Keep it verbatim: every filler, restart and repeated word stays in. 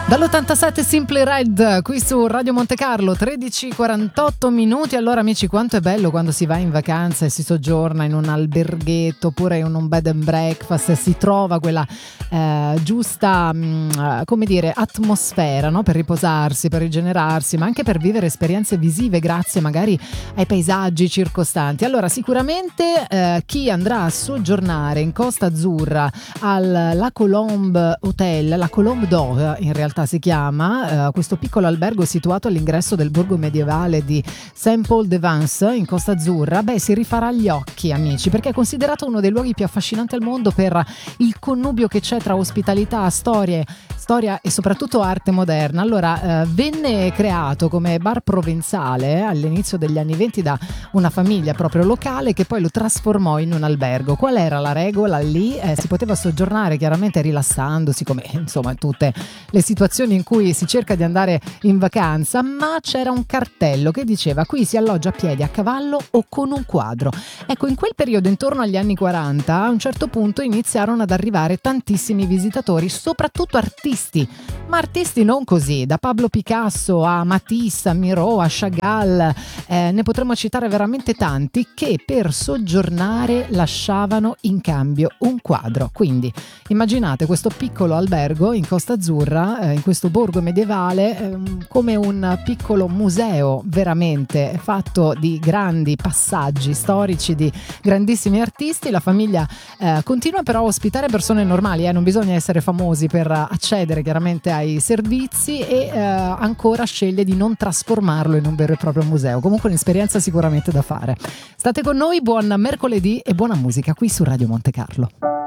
Dall'ottantasette Simply Red, qui su Radio Monte Carlo, tredici e quarantotto minuti. Allora amici, quanto è bello quando si va in vacanza e si soggiorna in un alberghetto oppure in un bed and breakfast e si trova quella eh, giusta, mh, come dire, atmosfera, no? Per riposarsi, per rigenerarsi, ma anche per vivere esperienze visive grazie magari ai paesaggi circostanti. Allora sicuramente eh, chi andrà a soggiornare in Costa Azzurra al La Colombe Hotel, La Colombe d'Or in realtà si chiama, eh, questo piccolo albergo situato all'ingresso del borgo medievale di Saint Paul de Vence in Costa Azzurra, beh, si rifarà gli occhi amici, perché è considerato uno dei luoghi più affascinanti al mondo per il connubio che c'è tra ospitalità, storie, storia e soprattutto arte moderna. Allora eh, venne creato come bar provenzale all'inizio degli anni venti da una famiglia proprio locale che poi lo trasformò in un albergo. Qual era la regola lì? Eh, si poteva soggiornare chiaramente rilassandosi, come insomma tutte le situazioni in cui si cerca di andare in vacanza, ma c'era un cartello che diceva: qui si alloggia a piedi, a cavallo o con un quadro. Ecco, in quel periodo, intorno agli anni quaranta, a un certo punto iniziarono ad arrivare tantissimi visitatori, soprattutto artisti, ma artisti non così, da Pablo Picasso a Matisse, a Miro, a Chagall, eh, ne potremmo citare veramente tanti, che per soggiornare lasciavano in cambio un quadro. Quindi immaginate questo piccolo albergo in Costa Azzurra, eh, in questo borgo medievale, eh, come un piccolo museo veramente fatto di grandi passaggi storici di grandissimi artisti. La famiglia eh, continua però a ospitare persone normali, eh, non bisogna essere famosi per accedere chiaramente ai servizi, e eh, ancora sceglie di non trasformarlo in un vero e proprio museo. Comunque un'esperienza sicuramente da fare. State con noi, buon mercoledì e buona musica qui su Radio Monte Carlo.